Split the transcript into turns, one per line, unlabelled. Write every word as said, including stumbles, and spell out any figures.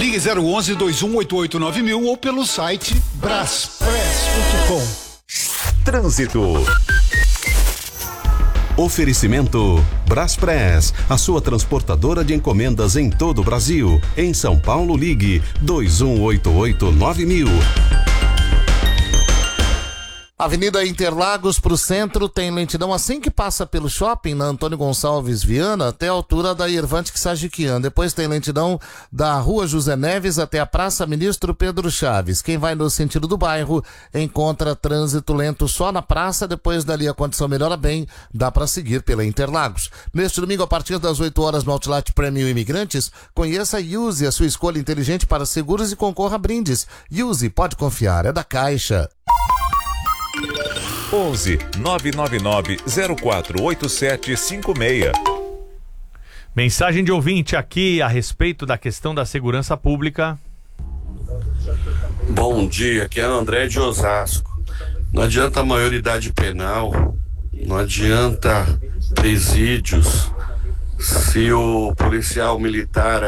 Ligue zero onze, dois um oito oito nove mil ou pelo site braspress ponto com.
Trânsito. Oferecimento Braspress, a sua transportadora de encomendas em todo o Brasil. Em São Paulo, ligue dois um oito oito nove mil.
Avenida Interlagos para o centro tem lentidão assim que passa pelo shopping na Antônio Gonçalves Viana até a altura da Irvante Sajiquian. Depois tem lentidão da Rua José Neves até a Praça Ministro Pedro Chaves. Quem vai no sentido do bairro encontra trânsito lento só na praça. Depois dali a condição melhora bem, dá para seguir pela Interlagos. Neste domingo a partir das oito horas no Outlet Premium Imigrantes, conheça e use a sua escolha inteligente para seguros e concorra a brindes. Use, pode confiar, é da Caixa.
onze nove nove nove zero quatro oito sete cinco seis.
Mensagem de ouvinte aqui a respeito da questão da segurança pública.
Bom dia, aqui é André de Osasco. Não adianta a maioridade penal, não adianta presídios, se o policial militar